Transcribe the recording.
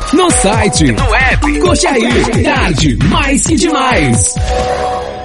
no site, no app. Curte aí, tarde mais que demais.